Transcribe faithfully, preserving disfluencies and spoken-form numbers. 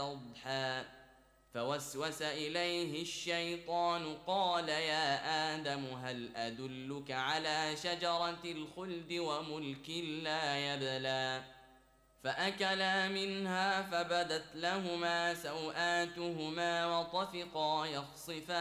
أضحى فوسوس إليه الشيطان قال يا آدم هل أدلك على شجرة الخلد وملك لا يبلى فأكلا منها فبدت لهما سوآتهما وطفقا يخصفان